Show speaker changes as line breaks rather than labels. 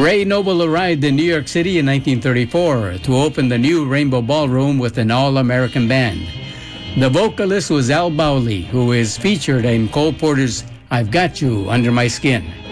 Ray Noble arrived in New York City in 1934 to open the new Rainbow Ballroom with an all-American band. The vocalist was Al Bowley, who is featured in Cole Porter's I've Got You Under My Skin.